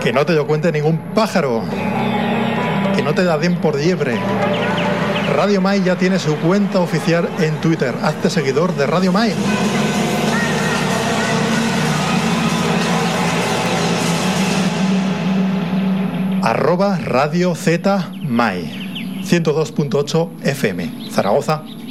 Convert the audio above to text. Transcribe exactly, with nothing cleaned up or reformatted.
Que no te lo cuente ningún pájaro. Que no te da den por liebre. Radio Mai ya tiene su cuenta oficial en Twitter. Hazte seguidor de Radio Mai. Arroba Radio Z Mai ciento dos punto ocho F M, Zaragoza,